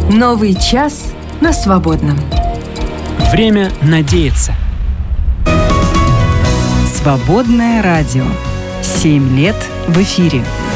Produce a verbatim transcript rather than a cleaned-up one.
Новый час на Свободном. Время надеяться. Свободное радио. Семь лет в эфире.